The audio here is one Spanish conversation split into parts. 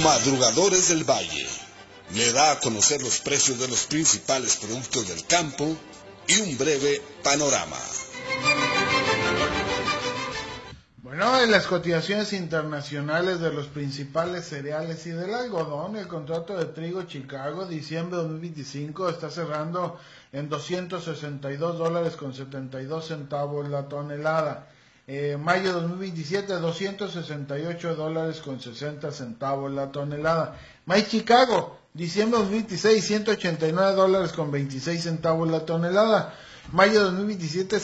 Madrugadores del Valle le da a conocer los precios de los principales productos del campo y un breve panorama. Bueno, en las cotizaciones internacionales de los principales cereales y del algodón, el contrato de trigo Chicago, diciembre de 2025, está cerrando en $262.72 la tonelada. Mayo de 2027, $268.60 la tonelada. Maíz Chicago, diciembre de 2026, $189.26 la tonelada. Mayo de 2027,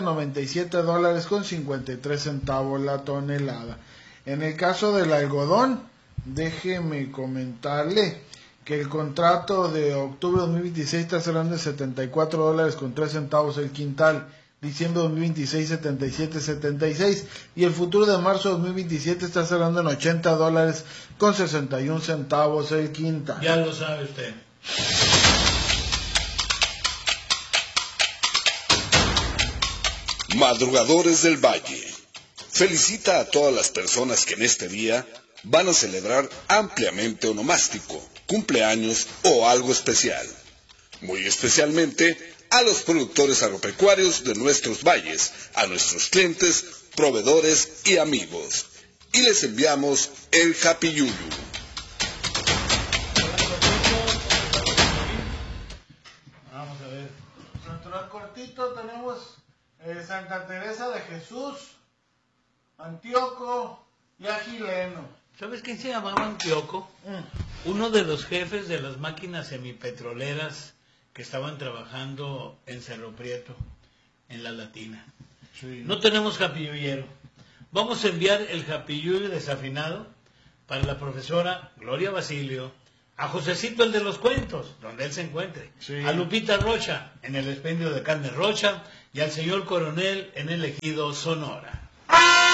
$197.53 la tonelada. En el caso del algodón, déjeme comentarle que el contrato de octubre de 2026 está cerrando en $74.03 el quintal. Diciembre de 2026, 77.76, y el futuro de marzo de 2027 está cerrando en $80.61 el quintal. Ya lo sabe usted. Madrugadores del Valle felicita a todas las personas que en este día van a celebrar ampliamente onomástico, cumpleaños o algo especial. Muy especialmente a los productores agropecuarios de nuestros valles, a nuestros clientes, proveedores y amigos. Y les enviamos el Happy Yuyu. Vamos a ver. Dentro cortito tenemos Santa Teresa de Jesús, Antíoco y Agileno. ¿Sabes quién se llamaba Antíoco? Uno de los jefes de las máquinas semipetroleras que estaban trabajando en Cerro Prieto, en La Latina. Sí. No tenemos japilluyero. Vamos a enviar el japilluyo desafinado para la profesora Gloria Basilio, a Josecito el de los cuentos, donde él se encuentre, sí, a Lupita Rocha, en el expendio de carne Rocha, y al señor Coronel en el Ejido Sonora.